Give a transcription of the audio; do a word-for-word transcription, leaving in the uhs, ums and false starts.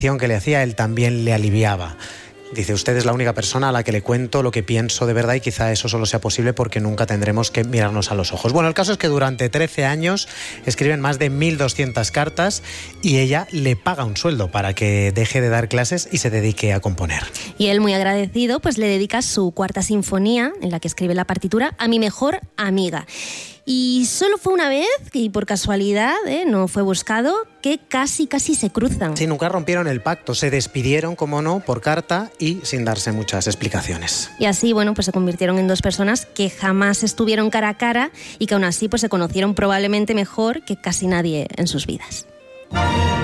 que le hacía, él también le aliviaba. Dice, usted es la única persona a la que le cuento lo que pienso de verdad y quizá eso solo sea posible porque nunca tendremos que mirarnos a los ojos. Bueno, el caso es que durante trece años escriben más de mil doscientas cartas y ella le paga un sueldo para que deje de dar clases y se dedique a componer. Y él, muy agradecido, pues le dedica su cuarta sinfonía, en la que escribe la partitura, a mi mejor amiga. Y solo fue una vez, y por casualidad, ¿eh? no fue buscado, que casi, casi se cruzan. Sí, nunca rompieron el pacto, se despidieron, como no, por carta y sin darse muchas explicaciones. Y así, bueno, pues se convirtieron en dos personas que jamás estuvieron cara a cara y que aún así pues se conocieron probablemente mejor que casi nadie en sus vidas.